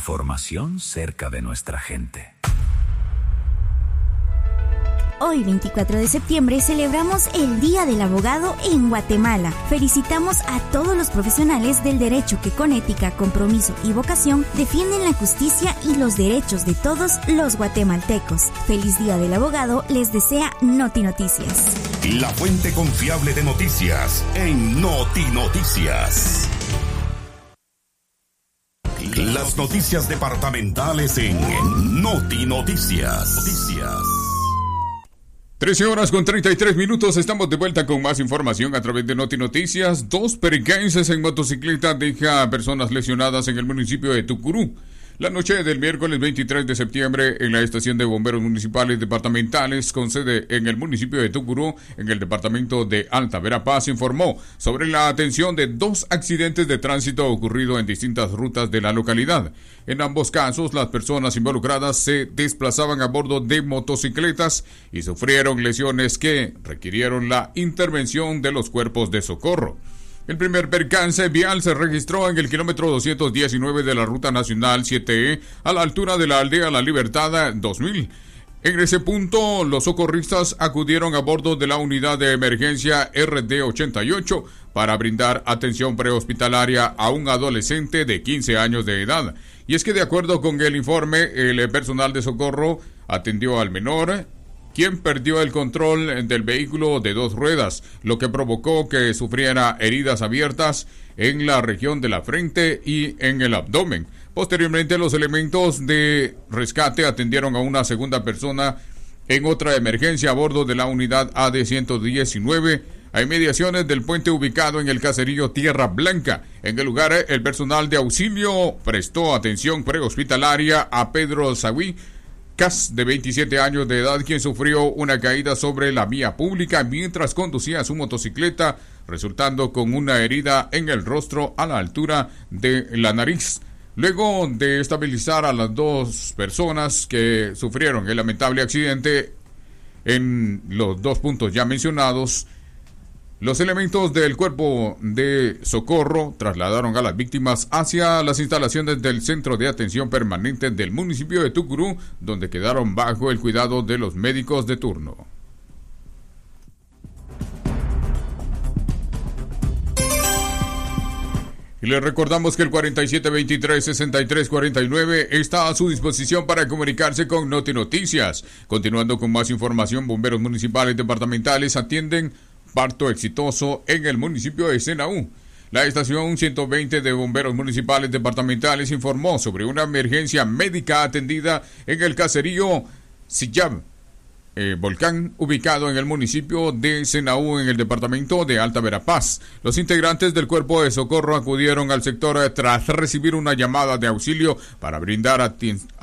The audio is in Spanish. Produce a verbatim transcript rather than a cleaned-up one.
información cerca de nuestra gente. Hoy, veinticuatro de septiembre, celebramos el Día del Abogado en Guatemala. Felicitamos a todos los profesionales del derecho que con ética, compromiso y vocación defienden la justicia y los derechos de todos los guatemaltecos. Feliz Día del Abogado les desea Noti Noticias. La fuente confiable de noticias en Noti Noticias. Las noticias departamentales en Noti Noticias. Noticias. trece horas con treinta y tres minutos, estamos de vuelta con más información a través de Noti Noticias. Dos periquenses en motocicleta deja a personas lesionadas en el municipio de Tucurú. La noche del miércoles veintitrés de septiembre, en la estación de bomberos municipales departamentales con sede en el municipio de Tucurú, en el departamento de Alta Verapaz, informó sobre la atención de dos accidentes de tránsito ocurridos en distintas rutas de la localidad. En ambos casos, las personas involucradas se desplazaban a bordo de motocicletas y sufrieron lesiones que requirieron la intervención de los cuerpos de socorro. El primer percance vial se registró en el kilómetro doscientos diecinueve de la Ruta Nacional siete E, a la altura de la aldea La Libertad dos mil. En ese punto, los socorristas acudieron a bordo de la unidad de emergencia R D ochenta y ocho para brindar atención prehospitalaria a un adolescente de quince años de edad. Y es que, de acuerdo con el informe, el personal de socorro atendió al menor, quien perdió el control del vehículo de dos ruedas, lo que provocó que sufriera heridas abiertas en la región de la frente y en el abdomen. Posteriormente, los elementos de rescate atendieron a una segunda persona en otra emergencia a bordo de la unidad A D ciento diecinueve, a inmediaciones del puente ubicado en el caserío Tierra Blanca. En el lugar, el personal de auxilio prestó atención prehospitalaria a Pedro Zagüí Cas, de veintisiete años de edad, quien sufrió una caída sobre la vía pública mientras conducía su motocicleta, resultando con una herida en el rostro a la altura de la nariz. Luego de estabilizar a las dos personas que sufrieron el lamentable accidente en los dos puntos ya mencionados, los elementos del cuerpo de socorro trasladaron a las víctimas hacia las instalaciones del Centro de Atención Permanente del municipio de Tucurú, donde quedaron bajo el cuidado de los médicos de turno. Y les recordamos que el cuarenta y siete veintitrés sesenta y tres cuarenta y nueve está a su disposición para comunicarse con Noti Noticias. Continuando con más información, bomberos municipales departamentales atienden parto exitoso en el municipio de Senaú. La estación ciento veinte de bomberos municipales departamentales informó sobre una emergencia médica atendida en el caserío Sillab, eh, Volcán, ubicado en el municipio de Senaú, en el departamento de Alta Verapaz. Los integrantes del cuerpo de socorro acudieron al sector tras recibir una llamada de auxilio para brindar